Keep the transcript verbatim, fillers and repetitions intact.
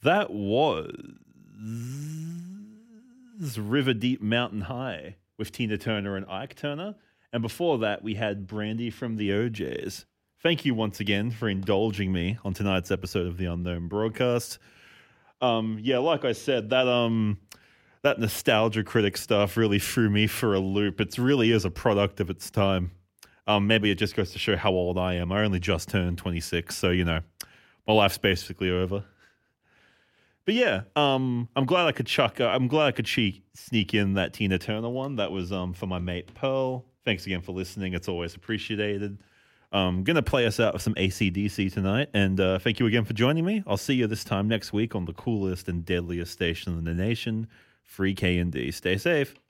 That was River Deep Mountain High with Tina Turner and Ike Turner. And before that, we had Brandy from the O Js. Thank you once again for indulging me on tonight's episode of The Unknown Broadcast. Um, yeah, like I said, that um, that nostalgia critic stuff really threw me for a loop. It really is a product of its time. Um, maybe it just goes to show how old I am. I only just turned twenty-six, so, you know, my life's basically over. But yeah, um, I'm glad I could chuck. Uh, I'm glad I could che- sneak in that Tina Turner one. That was um, for my mate Pearl. Thanks again for listening. It's always appreciated. I'm going to play us out with some A C D C tonight. And uh, thank you again for joining me. I'll see you this time next week on the coolest and deadliest station in the nation, Free K and D. Stay safe.